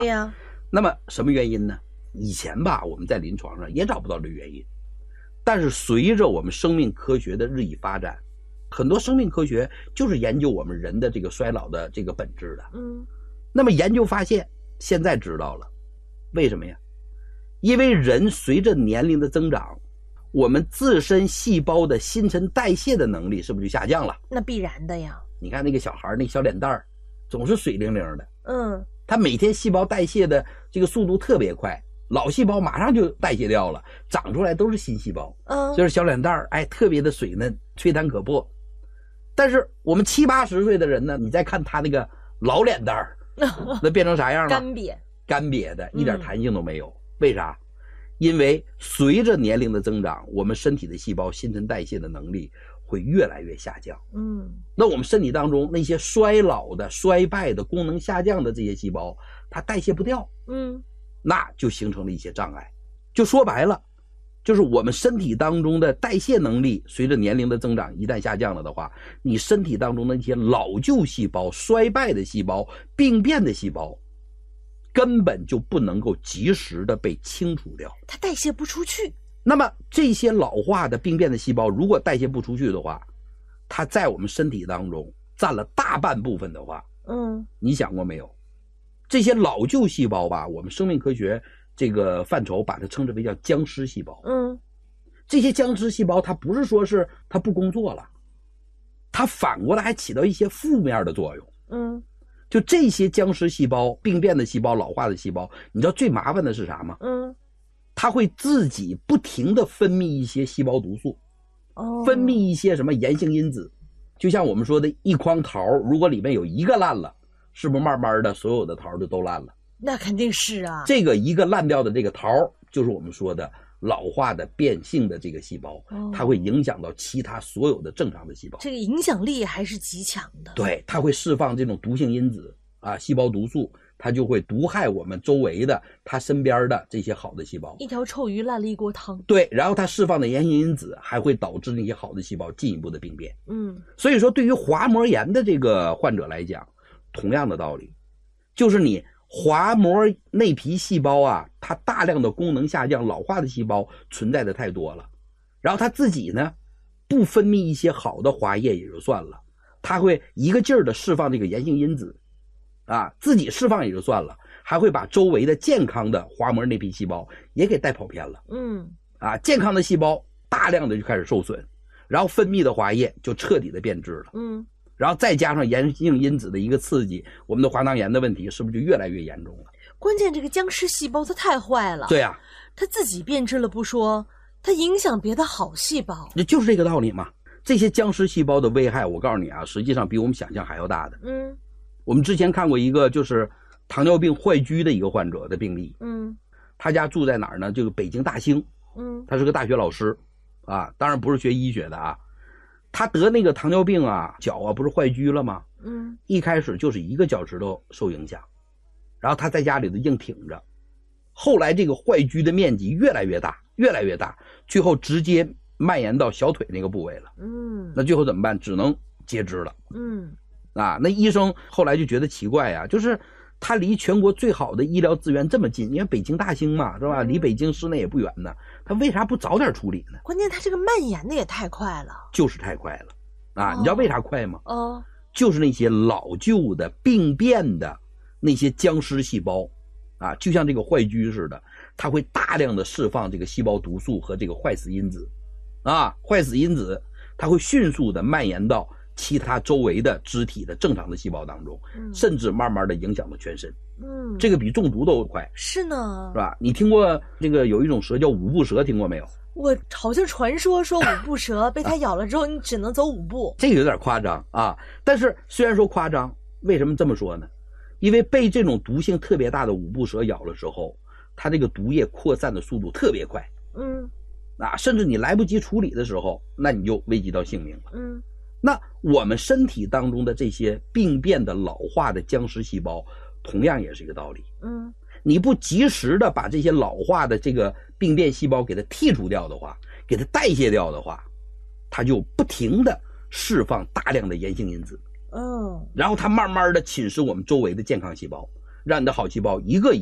对呀。 那么什么原因呢？以前吧，我们在临床上也找不到这个原因，但是随着我们生命科学的日益发展，很多生命科学就是研究我们人的这个衰老的这个本质的。那么研究发现，现在知道了，为什么呀？因为人随着年龄的增长，我们自身细胞的新陈代谢的能力是不是就下降了？ 那必然的呀。 你看那个小孩那小脸蛋儿总是水灵灵的，他每天细胞代谢的这个速度特别快，老细胞马上就代谢掉了，长出来都是新细胞，就是小脸蛋儿，哎，特别的水嫩，吹弹可破。但是我们70、80岁的人呢，你再看他那个老脸蛋儿，那变成啥样了？干瘪的，一点弹性都没有。为啥？因为随着年龄的增长，我们身体的细胞新陈代谢的能力会越来越下降。那我们身体当中那些衰老的、衰败的、功能下降的这些细胞，它代谢不掉，那就形成了一些障碍。就说白了，就是我们身体当中的代谢能力随着年龄的增长一旦下降了的话，你身体当中的那些老旧细胞、衰败的细胞、病变的细胞根本就不能够及时的被清除掉， 它代谢不出去。 那么这些老化的病变的细胞如果代谢不出去的话，它在我们身体当中占了大半部分的话，你想过没有？这些老旧细胞吧，我们生命科学这个范畴把它称之为叫僵尸细胞。这些僵尸细胞它不是说是它不工作了，它反过来还起到一些负面的作用。就这些僵尸细胞、病变的细胞、老化的细胞，你知道最麻烦的是啥吗？它会自己不停地分泌一些细胞毒素，分泌一些什么炎性因子。就像我们说的一筐桃，如果里面有一个烂了，是不是慢慢的所有的桃就都烂了？ 那肯定是啊。 这个一个烂掉的这个桃，就是我们说的老化的变性的这个细胞，它会影响到其他所有的正常的细胞。 这个影响力还是极强的。 对，它会释放这种毒性因子啊，细胞毒素，它就会毒害我们周围的它身边的这些好的细胞。 一条臭鱼烂了一锅汤。 对，然后它释放的炎性因子还会导致那些好的细胞进一步的病变。所以说对于滑膜炎的这个患者来讲，同样的道理，就是你滑膜内皮细胞啊，它大量的功能下降，老化的细胞存在的太多了，然后它自己呢不分泌一些好的滑液也就算了，它会一个劲儿的释放这个炎性因子啊，自己释放也就算了，还会把周围的健康的滑膜内皮细胞也给带跑偏了。健康的细胞大量的就开始受损，然后分泌的滑液就彻底的变质了。然后再加上炎性因子的一个刺激，我们的滑囊炎的问题是不是就越来越严重了？ 关键这个僵尸细胞它太坏了。 对啊， 它自己变质了不说，它影响别的好细胞。 就是这个道理嘛。这些僵尸细胞的危害，我告诉你啊，实际上比我们想象还要大的。我们之前看过一个就是糖尿病坏疽的一个患者的病例。他家住在哪儿呢？就是北京大兴。他是个大学老师啊，当然不是学医学的啊。他得那个糖尿病啊，脚啊不是坏疽了吗？一开始就是一个脚趾头受影响，然后他在家里头硬挺着，后来这个坏疽的面积越来越大，越来越大，最后直接蔓延到小腿那个部位了。那最后怎么办？只能截肢了。那医生后来就觉得奇怪啊，就是他离全国最好的医疗资源这么近，因为北京大兴嘛，是吧？离北京市内也不远呢，他为啥不早点处理呢？ 关键他这个蔓延的也太快了。 就是太快了啊！你知道为啥快吗？就是那些老旧的病变的那些僵尸细胞啊，就像这个坏疽似的，它会大量的释放这个细胞毒素和这个坏死因子啊，坏死因子它会迅速的蔓延到其他周围的肢体的正常的细胞当中，甚至慢慢的影响到全身。这个比中毒都快。 是呢， 是吧？你听过这个有一种蛇叫五步蛇，听过没有？ 我好像传说五步蛇被它咬了之后，你只能走5步。 这个有点夸张啊，但是虽然说夸张，为什么这么说呢？因为被这种毒性特别大的五步蛇咬了之后，它这个毒液扩散的速度特别快。甚至你来不及处理的时候，那你就危及到性命了。那我们身体当中的这些病变的老化的僵尸细胞，同样也是一个道理。你不及时的把这些老化的这个病变细胞给它剔除掉的话，给它代谢掉的话，它就不停的释放大量的炎性因子。然后它慢慢的侵蚀我们周围的健康细胞， 让你的好细胞一个